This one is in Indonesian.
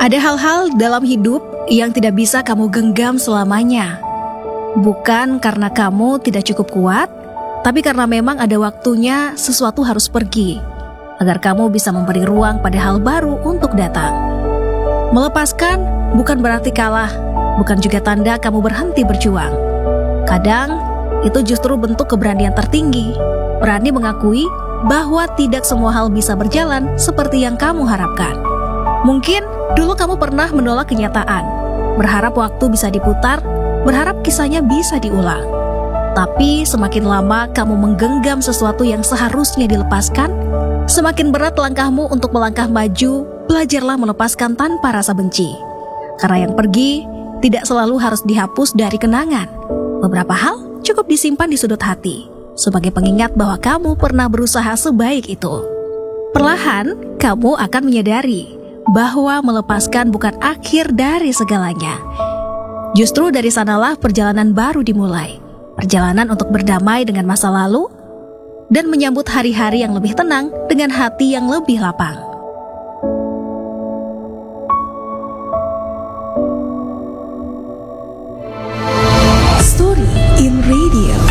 Ada hal-hal dalam hidup yang tidak bisa kamu genggam selamanya. Bukan karena kamu tidak cukup kuat, tapi karena memang ada waktunya sesuatu harus pergi, agar kamu bisa memberi ruang pada hal baru untuk datang. Melepaskan bukan berarti kalah, bukan juga tanda kamu berhenti berjuang. Kadang, itu justru bentuk keberanian tertinggi, berani mengakui bahwa tidak semua hal bisa berjalan seperti yang kamu harapkan. Mungkin dulu kamu pernah menolak kenyataan, berharap waktu bisa diputar, berharap kisahnya bisa diulang. Tapi semakin lama kamu menggenggam sesuatu yang seharusnya dilepaskan, semakin berat langkahmu untuk melangkah maju. Belajarlah melepaskan tanpa rasa benci. Karena yang pergi tidak selalu harus dihapus dari kenangan. Beberapa hal cukup disimpan di sudut hati, sebagai pengingat bahwa kamu pernah berusaha sebaik itu. Perlahan, kamu akan menyadari bahwa melepaskan bukan akhir dari segalanya. Justru dari sanalah perjalanan baru dimulai. Perjalanan untuk berdamai dengan masa lalu dan menyambut hari-hari yang lebih tenang dengan hati yang lebih lapang. Story in Radio.